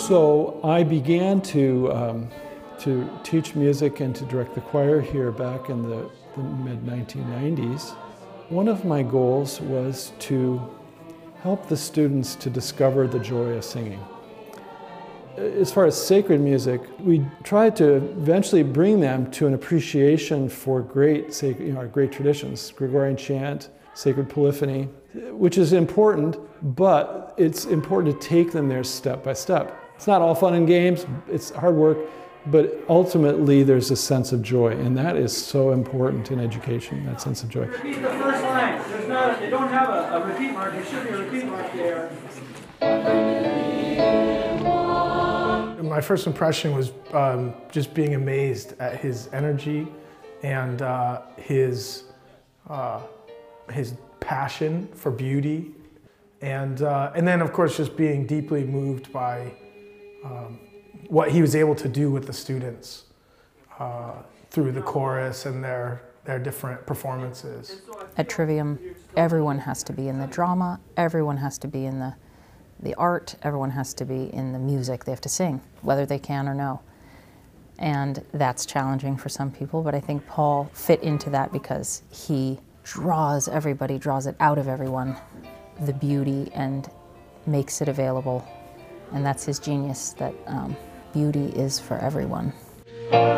So I began to teach music and to direct the choir here back in the mid-1990s. One of my goals was to help the students to discover the joy of singing. As far as sacred music, we tried to eventually bring them to an appreciation for great traditions, Gregorian chant, sacred polyphony, which is important, but it's important to take them there step by step. It's not all fun and games, it's hard work, but ultimately there's a sense of joy, and that is so important in education, that sense of joy. Repeat the first line. They don't have a repeat mark, there should be a repeat mark there. My first impression was just being amazed at his energy and his passion for beauty, and then of course just being deeply moved by what he was able to do with the students through the chorus and their different performances. At Trivium, everyone has to be in the drama, everyone has to be in the art, everyone has to be in the music. They have to sing, whether they can or no. And that's challenging for some people, but I think Paul fit into that because he draws everybody, draws it out of everyone, the beauty, and makes it available. And that's his genius, that beauty is for everyone.